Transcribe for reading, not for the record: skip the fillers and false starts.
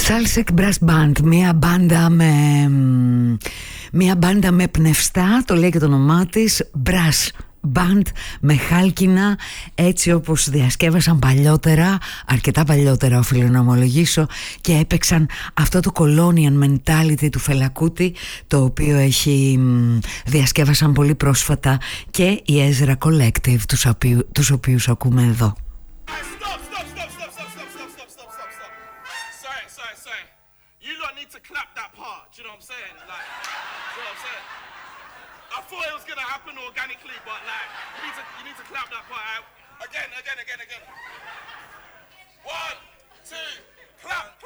Salsek Brass Band, μια μπάντα με πνευστά, το λέει και το όνομά της, Brass Band, με χάλκινα, έτσι όπως διασκεύασαν παλιότερα, αρκετά παλιότερα οφείλω να ομολογήσω, και έπαιξαν αυτό το colonial mentality του Φέλα Κούτι, το οποίο διασκεύασαν πολύ πρόσφατα και η Ezra Collective, τους οποίους ακούμε εδώ. I thought it was gonna happen organically, but like you need to clap that part out again. 1, 2, clap.